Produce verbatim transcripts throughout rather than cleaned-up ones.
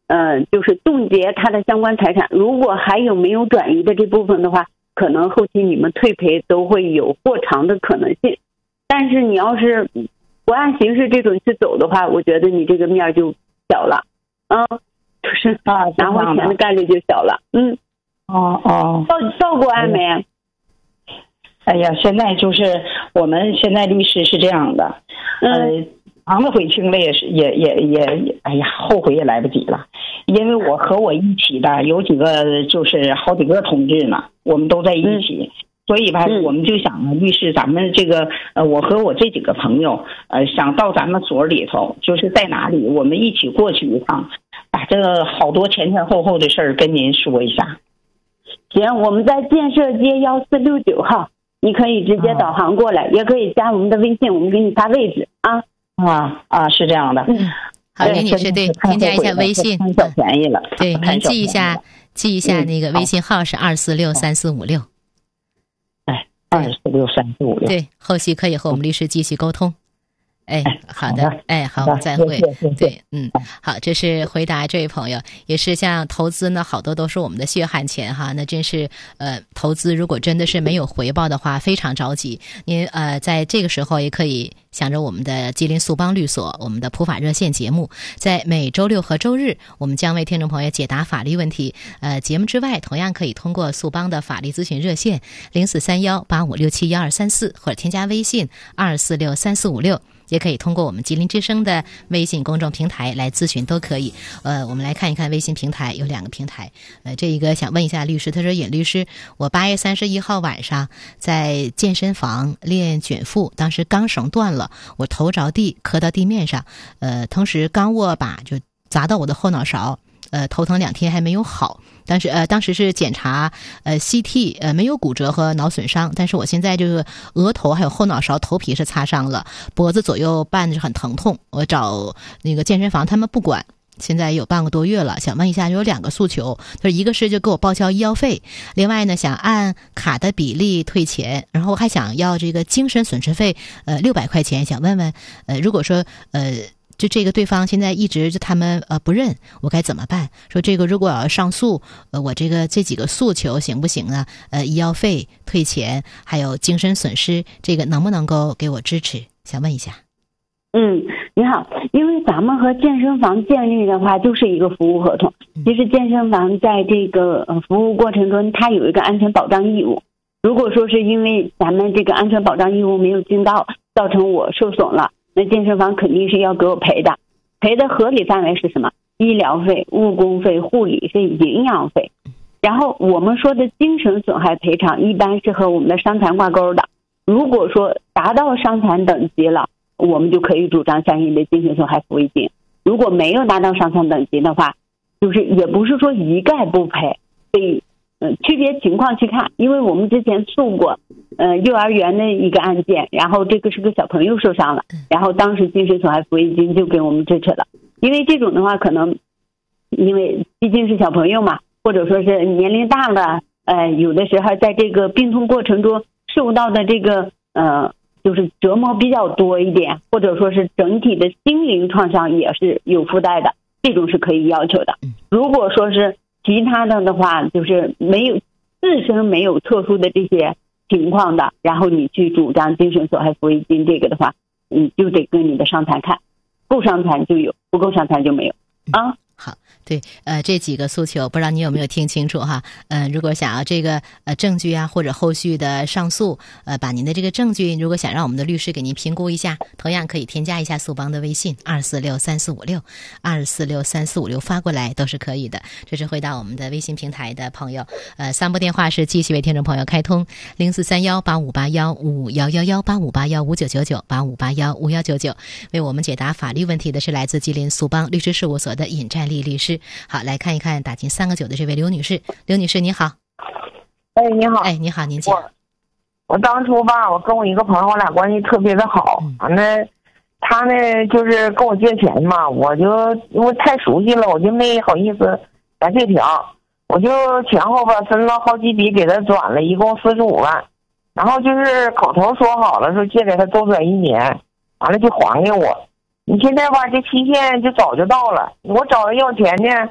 呃，就是冻结他的相关财产。如果还有没有转移的这部分的话，可能后期你们退赔都会有过长的可能性。但是你要是不按刑事这种去走的话，我觉得你这个面就小了，嗯，就是啊，拿回钱的概率就小了。嗯， 哦哦， 报报过案没？ 哎呀，现在就是我们现在律师是这样的，呃，偿的悔清了也是也也也，哎呀，后悔也来不及了，因为我和我一起的有几个就是好几个同志呢，我们都在一起。嗯，所以吧，我们就想律师，咱们这个呃，我和我这几个朋友，呃，想到咱们所里头，就是在哪里，我们一起过去一趟，把这个好多前前后后的事儿跟您说一下。 行，我们在建设街幺四六九号，你可以直接导航过来，啊，也可以加我们的微信，我们给你发位置啊。 啊啊，是这样的。 嗯，好，林女士，对，添加一下微信， 贪小便宜了。 对，您记一下，记一下那个微信号是二四六三四五六。 二四六三四五六， 对，后续可以和我们律师继续沟通。哎，好的，哎，好，再会。对，嗯，好，这是回答这位朋友，也是像投资呢，好多都是我们的血汗钱哈，那真是呃，投资如果真的是没有回报的话，非常着急。您呃，在这个时候也可以想着我们的吉林速邦律所，我们的普法热线节目，在每周六和周日，我们将为听众朋友解答法律问题。呃，节目之外，同样可以通过速邦的法律咨询热线零四三幺八五六七幺二三四，或者添加微信二四六三四五六。也可以通过我们吉林之声的微信公众平台来咨询，都可以。呃，我们来看一看微信平台有两个平台。呃，这一个想问一下律师，他说尹律师，我八月三十一号晚上在健身房练卷腹，当时钢绳断了，我头着地磕到地面上，呃，同时钢握把就砸到我的后脑勺。呃，头疼两天还没有好，但是呃，当时是检查呃 C T 呃没有骨折和脑损伤，但是我现在这个额头还有后脑勺头皮是擦伤了，脖子左右半是很疼痛，我找那个健身房他们不管。现在有半个多月了，想问一下，有两个诉求，就是一个是就给我报销医药费，另外呢想按卡的比例退钱，然后还想要这个精神损失费，呃六百块钱，想问问，呃如果说呃。就这个对方现在一直就他们呃不认，我该怎么办？说这个如果我要上诉，呃我这个这几个诉求行不行啊？呃医药费退钱，还有精神损失，这个能不能够给我支持？想问一下。 嗯，你好，因为咱们和健身房建立的话就是一个服务合同。其实健身房在这个呃服务过程中，它有一个安全保障义务。如果说是因为咱们这个安全保障义务没有尽到，造成我受损了，那健身房肯定是要给我赔的。赔的合理范围是什么？医疗费、误工费、护理费、营养费。然后我们说的精神损害赔偿一般是和我们的伤残挂钩的。如果说达到伤残等级了，我们就可以主张相应的精神损害抚慰金。如果没有达到伤残等级的话，就是也不是说一概不赔，所以呃，区别情况去看。因为我们之前诉过呃幼儿园的一个案件，然后这个是个小朋友受伤了，然后当时精神损害抚慰金就给我们支持了。因为这种的话可能因为毕竟是小朋友嘛，或者说是年龄大了，呃有的时候在这个病痛过程中受到的这个呃就是折磨比较多一点，或者说是整体的心灵创伤也是有附带的，这种是可以要求的。如果说是其他的的话，就是没有自身没有特殊的这些情况的，然后你去主张精神损害抚慰金，这个的话你就得跟你的伤残看，够伤残就有，不够伤残就没有啊。 好，对，呃，这几个诉求，不知道你有没有听清楚哈？呃，如果想要这个呃证据啊，或者后续的上诉，呃，把您的这个证据，如果想让我们的律师给您评估一下，同样可以添加一下速邦的微信二四六三四五六二四六三四五六发过来都是可以的。这是回到我们的微信平台的朋友，呃，三部电话是继续为听众朋友开通零四三幺八五八幺五幺幺幺八五八幺五九九九八五八幺五幺九九，为我们解答法律问题的是来自吉林速邦律师事务所的尹占丽律师。好，来看一看打进三个九的这位刘女士。刘女士你好。 哎，你好。 哎，你好，您讲。 我我当初吧，我跟我一个朋友，我俩关系特别的好，完了、嗯、他呢就是跟我借钱嘛，我就因为太熟悉了，我就没好意思来借条，我就前后吧分了好几笔给他转了，一共四十五万，然后就是口头说好了说借给他周转一年，完了就还给我。你现在吧，这期限就早就到了，我找人要钱呢，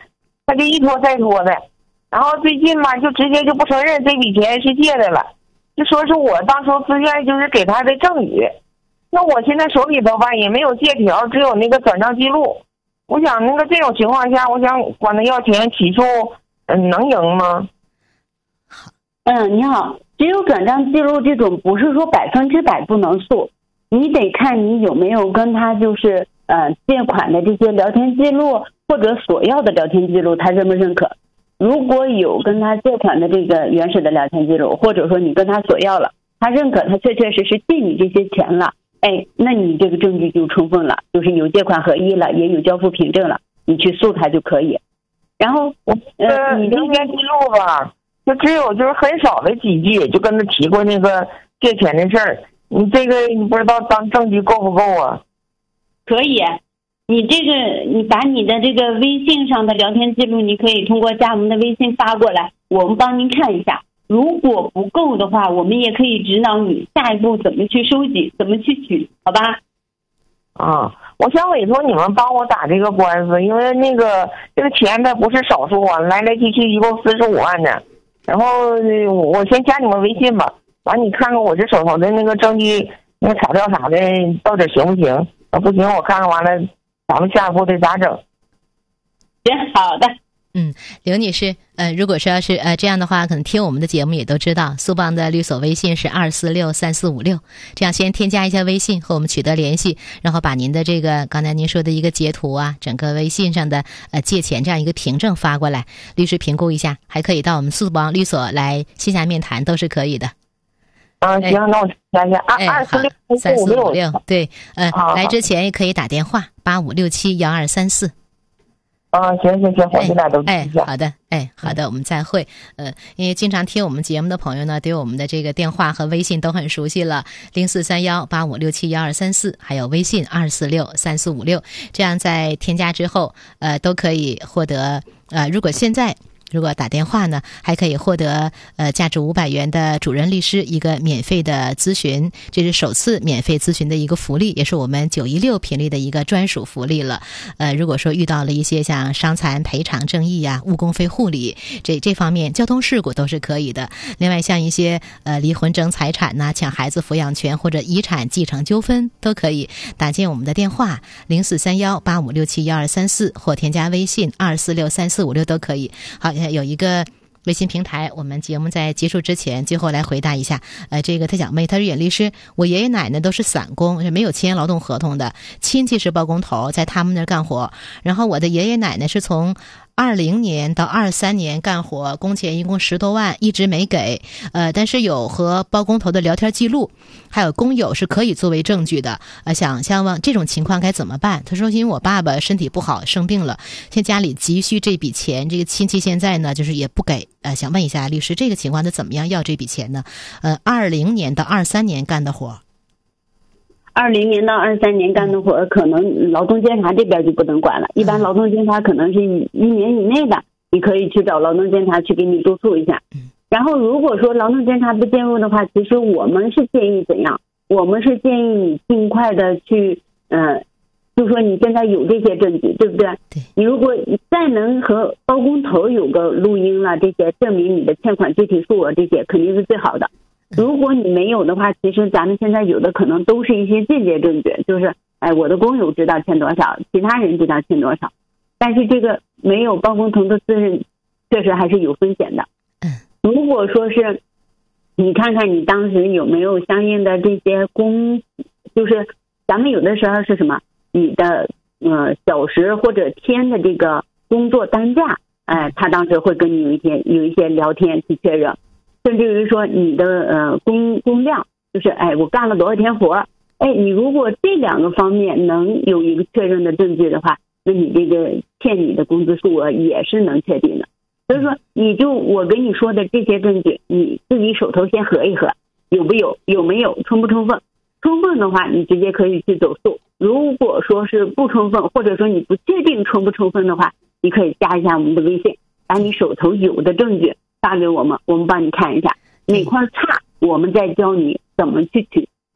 他就一拖再拖的。然后最近嘛，就直接就不承认这笔钱是借的了，就说是我当初自愿就是给他的赠与。那我现在手里头吧也没有借条，只有那个转账记录。我想那个这种情况下，我想管他要钱起诉，嗯，能赢吗？ 嗯，你好，只有转账记录这种不是说百分之百不能诉，你得看你有没有跟他就是呃借款的这些聊天记录或者索要的聊天记录，他认不认可？如果有跟他借款的这个原始的聊天记录，或者说你跟他索要了，他认可他确确实实借你这些钱了，哎，那你这个证据就充分了，就是有借款合一了，也有交付凭证了，你去诉他就可以。然后呃，你聊天记录吧，就只有就是很少的几句，就跟他提过那个借钱的事儿。你这个你不知道当证据够不够啊？ 可以，你这个你把你的这个微信上的聊天记录，你可以通过加我们的微信发过来，我们帮您看一下。如果不够的话，我们也可以指导你下一步怎么去收集，怎么去取，好吧？ 啊，我想委托你们帮我打这个官司，因为那个这个钱它不是少数啊，来来去去一共四十五万呢。然后我先加你们微信吧，完你看看我这手头的那个证据、那个材料啥的到底行不行？啊，不行我看看完了，咱们下一步得咋整？ 行，好的。 嗯，刘女士，呃，如果说要是呃这样的话，可能听我们的节目也都知道，苏邦的律所微信是二四六三四五六，这样先添加一下微信和我们取得联系，然后把您的这个刚才您说的一个截图啊，整个微信上的呃借钱这样一个凭证发过来，律师评估一下，还可以到我们苏邦律所来线下面谈，都是可以的。 啊，行，那我加一下二二四六三四五六，对，呃， 好来之前也可以打电话八五六七幺二三四。 啊，行行行，我现在都记一下。哎，好的，哎，好的，我们再会。呃，因为经常听我们节目的朋友呢，对我们的这个电话和微信都很熟悉了，零四三幺八五六七幺二三四，还有微信二四六三四五六，这样在添加之后，呃，都可以获得。呃，如果现在。如果打电话呢，还可以获得呃价值五百元的主任律师一个免费的咨询，这是首次免费咨询的一个福利，也是我们九一六频率的一个专属福利了。呃，如果说遇到了一些像伤残赔偿正义呀、误工费护理这这方面，交通事故都是可以的。另外像一些呃离婚争财产呐、抢孩子抚养权或者遗产继承纠纷都可以打进我们的电话零四三幺八五六七幺二三四或添加微信二四六三四五六都可以。好。有一个微信平台，我们节目在结束之前最后来回答一下。呃，这个他小妹，他是演律师，我爷爷奶奶都是散工，是没有签劳动合同的，亲戚是包工头，在他们那儿干活。然后我的爷爷奶奶是从二零年到二三年干活，工钱一共十多万，一直没给。呃，但是有和包工头的聊天记录，还有工友是可以作为证据的。呃，想想问这种情况该怎么办？他说，因为我爸爸身体不好，生病了，现在家里急需这笔钱，这个亲戚现在呢，就是也不给。呃，想问一下律师，这个情况他怎么样要这笔钱呢？呃，二零年到二三年干的活。 二零年到二三年干的活，可能劳动监察这边就不能管了。一般劳动监察可能是一年以内的，你可以去找劳动监察去给你督促一下。然后如果说劳动监察不介入的话，其实我们是建议怎样？我们是建议你尽快的去，呃，就说你现在有这些证据，对不对？ 对。 你如果再能和包工头有个录音了，这些证明你的欠款具体数额，这些肯定是最好的。如果你没有的话，其实咱们现在有的可能都是一些间接证据，就是哎，我的工友知道欠多少，其他人知道欠多少，但是这个没有包工头的自认，确实还是有风险的。如果说是你看看你当时有没有相应的这些工，就是咱们有的时候是什么，你的呃小时或者天的这个工作单价，哎，他当时会跟你有一些有一些聊天去确认。甚至于说你的呃工工量，就是哎我干了多少天活，哎你如果这两个方面能有一个确认的证据的话，那你这个欠你的工资数额也是能确定的。所以说你就我跟你说的这些证据，你自己手头先核一核，有没有有没有充不充分？充分的话你直接可以去走诉，如果说是不充分，或者说你不确定充不充分的话，你可以加一下我们的微信，把你手头有的证据发给我们，我们帮你看一下哪块差，我们再教你怎么去取，好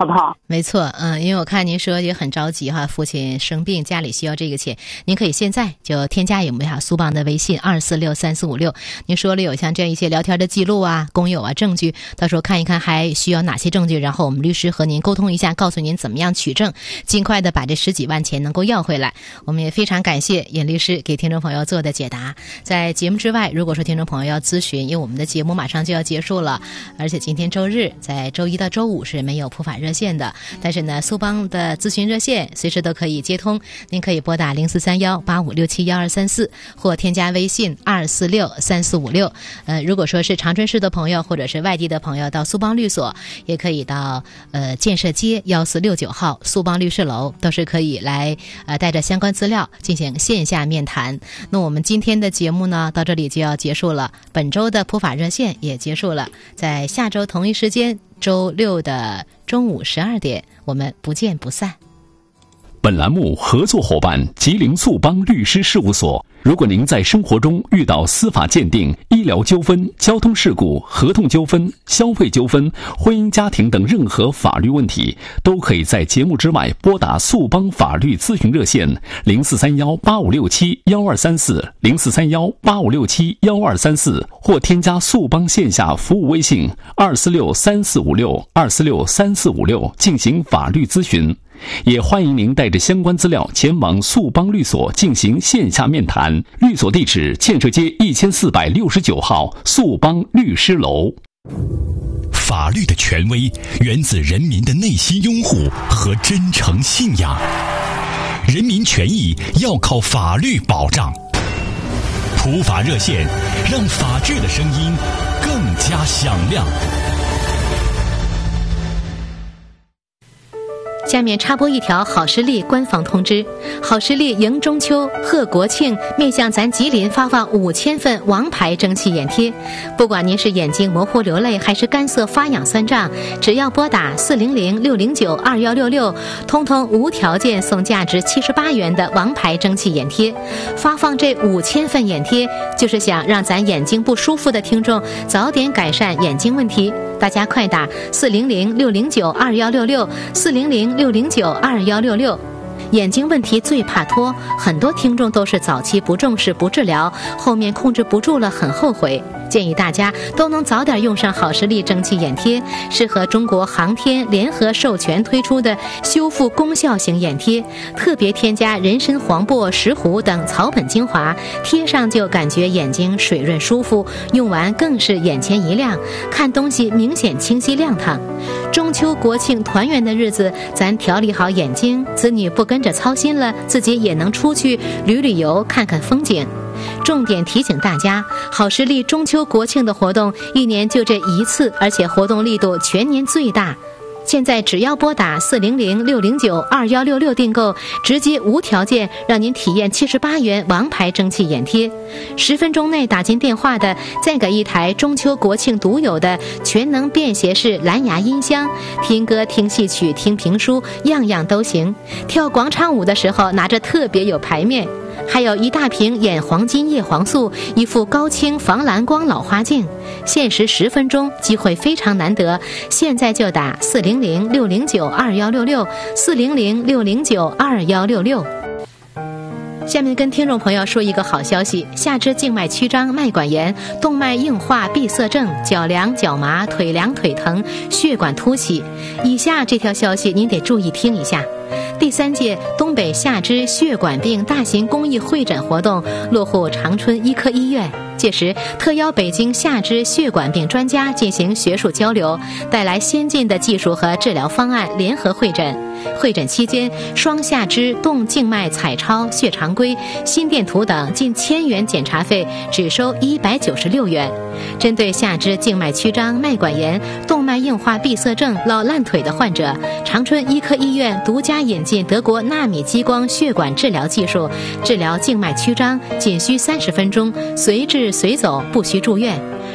好不好？ 没错，嗯，因为我看您说也很着急哈，父亲生病，家里需要这个钱，您可以现在就添加有没有苏邦的微信二四六三四五六，您说了有像这样一些聊天的记录啊、工友啊、证据，到时候看一看还需要哪些证据，然后我们律师和您沟通一下，告诉您怎么样取证，尽快的把这十几万钱能够要回来。我们也非常感谢尹律师给听众朋友做的解答。在节目之外，如果说听众朋友要咨询，因为我们的节目马上就要结束了，而且今天周日，在周一到周五是没有普法热线的，但是呢，苏邦的咨询热线随时都可以接通，您可以拨打零四三幺八五六七幺二三四，或添加微信二四六三四五六。呃，如果说是长春市的朋友或者是外地的朋友，到苏邦律所也可以到呃建设街幺四六九号苏邦律师楼，都是可以来呃带着相关资料进行线下面谈。那我们今天的节目呢，到这里就要结束了，本周的普法热线也结束了，在下周同一时间，周六的中午十二点，我们不见不散。 本栏目合作伙伴吉林速邦律师事务所。如果您在生活中遇到司法鉴定、医疗纠纷、交通事故、合同纠纷、消费纠纷、婚姻家庭等任何法律问题，都可以在节目之外拨打速邦法律咨询热线零四三幺八五六七幺二三四零四三幺八五六七幺二三四，或添加速邦线下服务微信二四六三四五六二四六三四五六进行法律咨询。也欢迎您带着相关资料前往速邦律所进行线下面谈。律所地址：建设街一千四百六十九号速邦律师楼。 法律的权威源自人民的内心拥护和真诚信仰，人民权益要靠法律保障。普法热线，让法治的声音更加响亮。 下面插播一条好视力官方通知：好视力迎中秋、贺国庆，面向咱吉林发放五千份王牌蒸汽眼贴。不管您是眼睛模糊流泪，还是干涩发痒酸胀，只要拨打四零零六零九二幺六六，通通无条件送价值七十八元的王牌蒸汽眼贴。发放这五千份眼贴，就是想让咱眼睛不舒服的听众早点改善眼睛问题。大家快打四零零六零九二幺六六，四零零六零九二幺六六。眼睛问题最怕拖，很多听众都是早期不重视不治疗，后面控制不住了，很后悔。建议大家都能早点用上好视力蒸汽眼贴，适合中国航天联合授权推出的修复功效型眼贴，特别添加人参、黄柏、石斛等草本精华，贴上就感觉眼睛水润舒服，用完更是眼前一亮，看东西明显清晰亮堂。中秋国庆团圆的日子，咱调理好眼睛，子女不跟着操心了，自己也能出去旅旅游，看看风景。重点提醒大家，好视力中秋国庆的活动一年就这一次，而且活动力度全年最大。现在只要拨打四零零六零九二幺六六订购，直接无条件让您体验七十八元王牌蒸汽眼贴。十分钟内打进电话的，再给一台中秋国庆独有的全能便携式蓝牙音箱，听歌、听戏曲、听评书，样样都行。跳广场舞的时候拿着特别有排面。还有一大瓶眼黄金叶黄素，一副高清防蓝光老花镜，限时十分钟，机会非常难得，现在就打四零零六零九二幺六六，四零零六零九二幺六六。下面跟听众朋友说一个好消息，下肢静脉曲张、脉管炎、动脉硬化、闭塞症、脚凉脚麻、腿凉腿疼、血管凸起，以下这条消息您得注意听一下。第三届东北下肢血管病大型公益会诊活动落户长春医科医院，届时特邀北京下肢血管病专家进行学术交流，带来先进的技术和治疗方案联合会诊。会诊期间，双下肢动静脉彩超、血常规、心电图等近千元检查费只收一百九十六元。针对下肢静脉曲张、脉管炎、动脉硬化、闭塞症、老烂腿的患者，长春医科医院独家引进德国纳米激光血管治疗技术，治疗静脉曲张仅需三十分钟，随治随走，不需住院。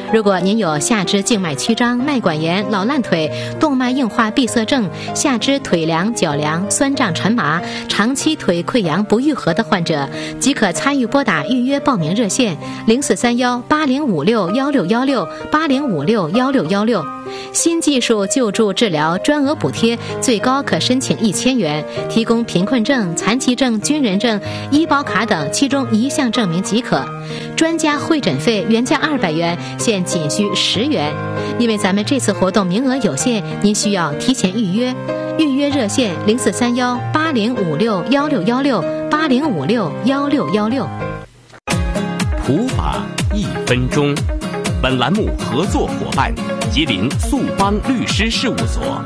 如果您有下肢静脉曲张、脉管炎、老烂腿、动脉硬化闭塞症、下肢腿凉、脚凉、酸胀沉麻、长期腿溃疡不愈合的患者，即可参与拨打预约报名热线零四三幺八零五六幺六幺六八零五六幺六幺六。新技术救助治疗专额补贴最高可申请一千元，提供贫困证、残疾证、军人证、医保卡等其中一项证明即可。专家会诊费原价二百元，现仅需十元。因为咱们这次活动名额有限，您需要提前预约。预约热线零四三幺八零五六幺六幺六八零五六幺六幺六。 普法一分钟。本栏目合作伙伴吉林速邦律师事务所。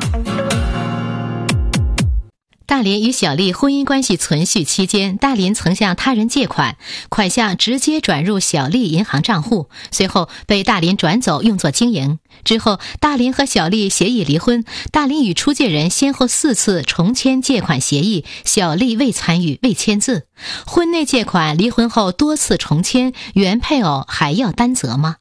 大林与小丽婚姻关系存续期间，大林曾向他人借款，款项直接转入小丽银行账户，随后被大林转走用作经营。之后大林和小丽协议离婚，大林与出借人先后四次重签借款协议，小丽未参与未签字。婚内借款离婚后多次重签，原配偶还要担责吗？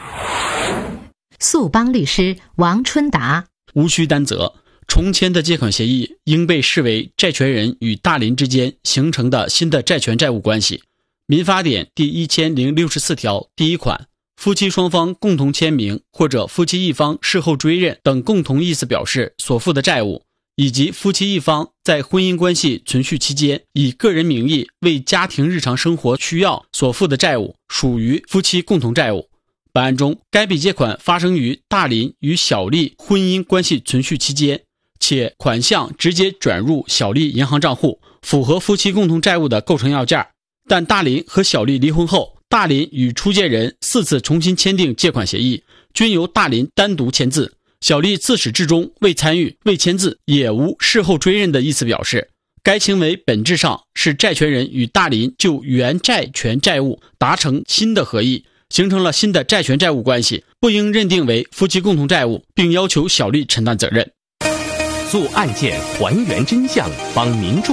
速邦律师王春达： 无需担责。重签的借款协议应被视为债权人与大林之间形成的新的债权债务关系。民法典第一千零六十四条第一款，夫妻双方共同签名或者夫妻一方事后追认等共同意思表示所负的债务，以及夫妻一方在婚姻关系存续期间以个人名义为家庭日常生活需要所负的债务，属于夫妻共同债务。本案中，该笔借款发生于大林与小丽婚姻关系存续期间，且款项直接转入小丽银行账户，符合夫妻共同债务的构成要件。但大林和小丽离婚后，大林与出借人四次重新签订借款协议，均由大林单独签字，小丽自始至终未参与未签字，也无事后追认的意思表示。该行为本质上是债权人与大林就原债权债务达成新的合意，形成了新的债权债务关系，不应认定为夫妻共同债务，并要求小丽承担责任。 做案件还原真相，帮民众